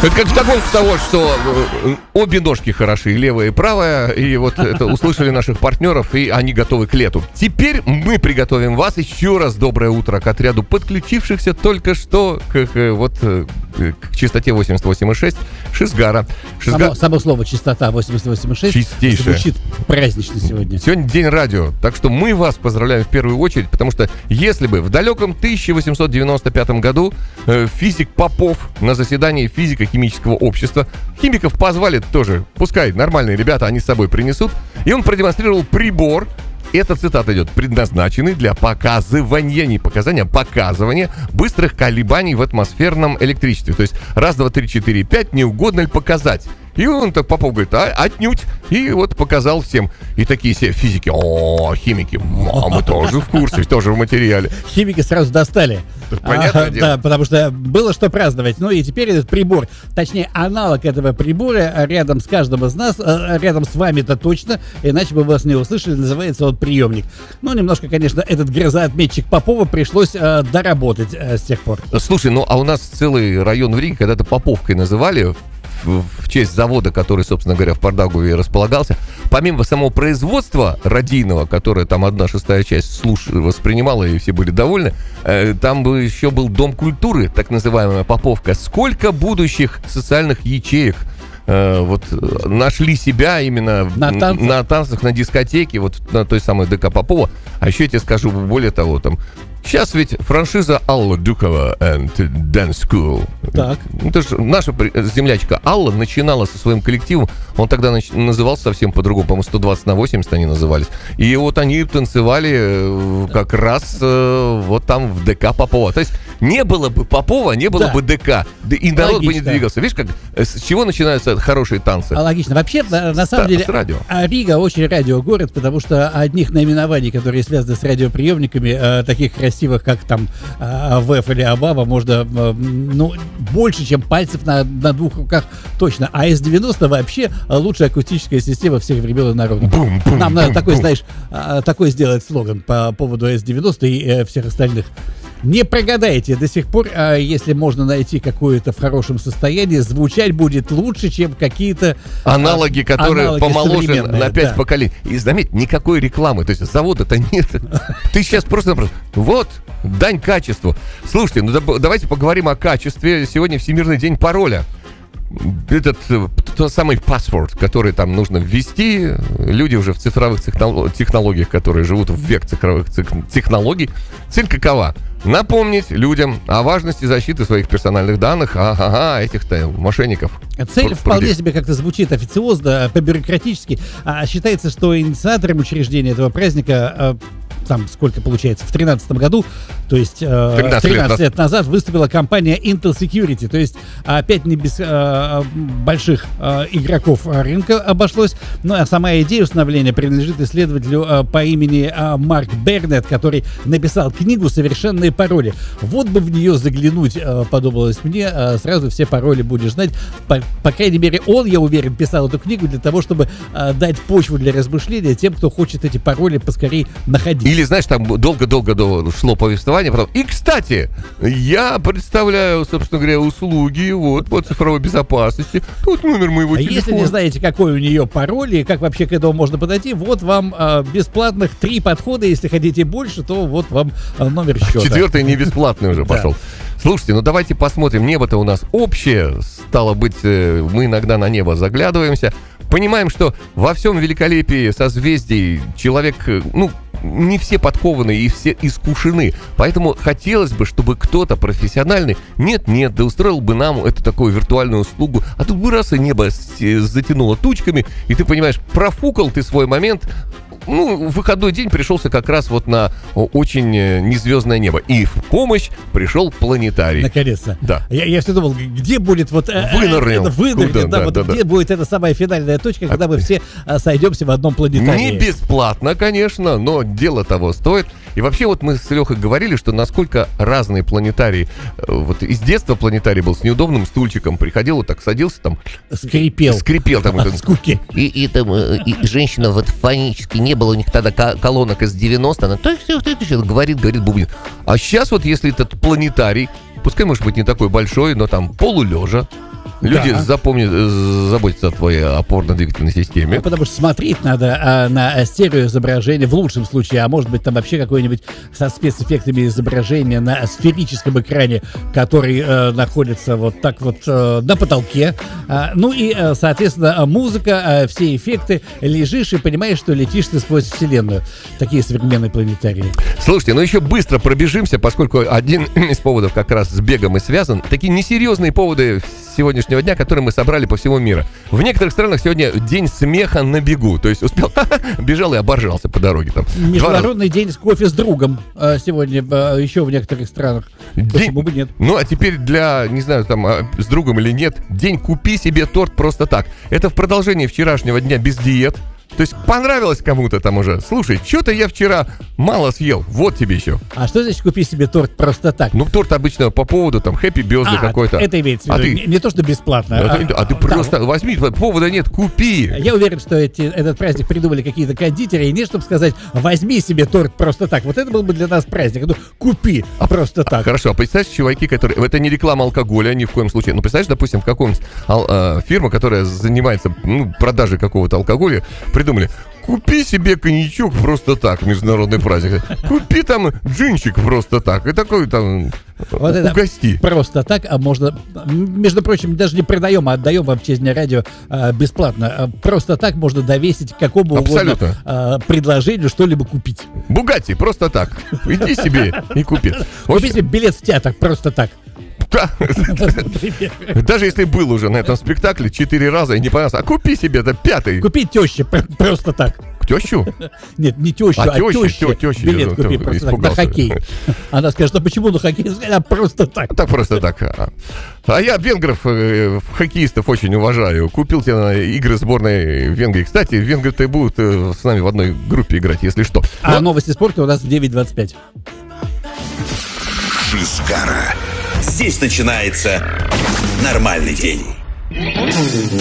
Это как в таком того, что обе ножки хороши, левая и правая, и вот это услышали наших партнеров, и они готовы к лету. Теперь мы приготовим вас еще раз доброе утро к отряду подключившихся только что к частоте 88,6 Шизгара. Само слово «частота» 88,6 чистейшее. Звучит празднично сегодня. Сегодня день радио, так что мы вас поздравляем в первую очередь, потому что если бы в далеком 1895 году физик Попов на заседании физико-химического общества, химиков позвали тоже, пускай нормальные ребята, они с собой принесут, и он продемонстрировал прибор. Эта цитата идет: предназначенный для показывания, не показания, а показывания быстрых колебаний в атмосферном электричестве. То есть раз, два, три, четыре, пять, не угодно ли показать? И он так, Попов говорит: отнюдь. И вот показал всем. И такие все физики: химики, мы тоже в курсе, тоже в материале. Химики сразу достали. Понятное дело. Да, потому что было что праздновать. Ну и теперь этот прибор, точнее аналог этого прибора, рядом с каждым из нас, рядом с вами-то точно, иначе бы вас не услышали, называется он приемник. Ну, немножко, конечно, этот грозоотметчик Попова пришлось доработать с тех пор. Слушай, ну а у нас целый район в Риге когда-то Поповкой называли, в честь завода, который, собственно говоря, в Пардагове располагался. Помимо самого производства радийного, которое там 1/6 часть воспринимала, и все были довольны, там бы еще был дом культуры, так называемая Поповка. Сколько будущих социальных ячеек нашли себя именно на танцах, на дискотеке, вот на той самой ДК Попова. А еще я тебе скажу, более того, там сейчас ведь франшиза Алла Дюкова and Dance School. Так. Это же наша землячка Алла начинала со своим коллективом. Он тогда назывался совсем по-другому. По-моему, 120 на 80 они назывались. И вот они танцевали как раз вот там в ДК Попова. То есть не было бы Попова, не было бы ДК. И народ бы не двигался. Видишь, с чего начинаются хорошие танцы? Логично. Вообще, на самом деле, Рига очень радиогород, потому что одних наименований, которые связаны с радиоприемниками, таких красивых, как там ВЭФ или Абава, можно, больше, чем пальцев на двух руках точно. А С-90 вообще лучшая акустическая система всех времен и народов. Нам надо такой, знаешь, такой сделать слоган по поводу С-90 и всех остальных. Не прогадаете до сих пор, если можно найти какое-то в хорошем состоянии, звучать будет лучше, чем какие-то аналоги, которые помоложе на 5 поколений. И заметь, никакой рекламы, то есть завода-то нет. Ты сейчас просто вот, дань качеству. Слушайте, давайте поговорим о качестве. Сегодня Всемирный день пароля. Этот тот самый паспорт, который там нужно ввести. Люди уже в цифровых технологиях, которые живут в век цифровых технологий. Цель какова? Напомнить людям о важности защиты своих персональных данных, этих-то мошенников. Цель вполне себе как-то звучит официозно, по-бюрократически. Считается, что инициатором учреждения этого праздника, там сколько получается, в 2013 году, то есть 13 лет назад, выступила компания Intel Security. То есть опять не без больших игроков рынка обошлось. Ну а сама идея установления принадлежит исследователю по имени Марк Бернетт, который написал книгу «Совершенные пароли». Вот бы в нее заглянуть, подумалось мне, сразу все пароли будешь знать. По крайней мере, он, я уверен, писал эту книгу для того, чтобы дать почву для размышления тем, кто хочет эти пароли поскорее находить. Или, знаешь, там долго-долго шло повествование. Потом. И, кстати, я представляю, собственно говоря, услуги по цифровой безопасности. Тут номер моего телефона. Если не знаете, какой у нее пароль и как вообще к этому можно подойти, вот вам бесплатных 3 подхода. Если хотите больше, то вот вам номер счета. 4-й не бесплатный уже пошел. Слушайте, давайте посмотрим. Небо-то у нас общее. Стало быть, мы иногда на небо заглядываемся. Понимаем, что во всем великолепии созвездий человек, не все подкованы и все искушены. Поэтому хотелось бы, чтобы кто-то профессиональный, да устроил бы нам эту такую виртуальную услугу. А тут бы раз и небо затянуло тучками, и ты понимаешь, профукал ты свой момент. Выходной день пришелся как раз на очень незвездное небо. И в помощь пришел планетарий. Наконец-то. Да. Я все думал, где будет вынырнем, где будет эта самая финальная точка, когда мы все сойдемся в одном планетарии. Не бесплатно, конечно, но дело того стоит. И вообще мы с Лехой говорили, что насколько разные планетарии. Из детства планетарий был с неудобным стульчиком. Приходил, так садился там. Скрипел там. От скуки. И женщина фонически не было у них тогда колонок из 90, она говорит, бубнит. А сейчас если этот планетарий, пускай может быть не такой большой, но там полулежа, Люди заботятся о твоей опорно-двигательной системе. Потому что смотреть надо на стереоизображение в лучшем случае, а может быть там вообще какое-нибудь со спецэффектами изображение на сферическом экране, который находится вот так вот на потолке. Ну и, соответственно, музыка, все эффекты, лежишь и понимаешь, что летишь ты сквозь вселенную. Такие современные планетарии. Слушайте, ну еще быстро пробежимся, поскольку один из поводов как раз с бегом и связан. Такие несерьезные поводы сегодняшнего дня, которые мы собрали по всему миру. В некоторых странах сегодня день смеха на бегу. То есть успел, бежал и оборжался по дороге. Там. Международный день с кофе с другом сегодня еще в некоторых странах. Почему бы нет? Ну, а теперь для, не знаю, там, с другом или нет, день «Купи себе торт просто так». Это в продолжении вчерашнего дня без диет. То есть понравилось кому-то там уже. Слушай, что-то я вчера мало съел. Вот тебе еще. А что значит купи себе торт просто так? Ну, торт обычно по поводу там хэппи бёрзды какой-то. Это имеется в виду. Не то, что бесплатно. Ты просто возьми, повода нет, купи. Я уверен, что этот праздник придумали какие-то кондитеры. И не чтобы сказать, возьми себе торт просто так. Вот это был бы для нас праздник. Ну, купи просто так. Хорошо, а представляешь, чуваки, которые... Это не реклама алкоголя ни в коем случае. Ну, представляешь, допустим, в каком-нибудь фирма, которая занимается продажей какого-то алкоголя, придумали: купи себе коньячок просто так, международный праздник. Купи там джинчик просто так. И такой там вот угости. Просто так, а можно... Между прочим, даже не продаем, а отдаем вам через радио бесплатно. Просто так можно довесить к какому угодно предложению что-либо купить. Бугатти, просто так. Иди себе и купи. Купи себе билет в театр просто так. Даже если был уже на этом спектакле 4 раза и не понравился, а купи себе это 5-й. Купи тещу просто так. Тещу? Нет, не тещу, а тещу. Билет купи просто так, на хоккей. Она скажет: а почему на хоккей? А просто так. Так просто так. А я венгров, хоккеистов очень уважаю. Купил тебе на игры сборной Венгрии. Кстати, венгры-то будут с нами в одной группе играть, если что. А новости спорта у нас в 9:25. Шизгара. Здесь начинается нормальный день.